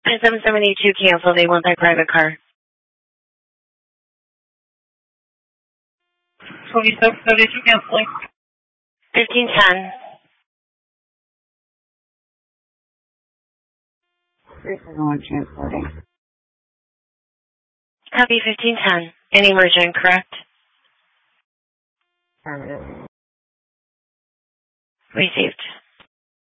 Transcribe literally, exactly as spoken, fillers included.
seven seventy-two cancel. They want that private car. twenty-seven seventy-two canceling. fifteen ten. three seven one transporting. Copy fifteen ten. Any merchant, correct? Affirmative. Received.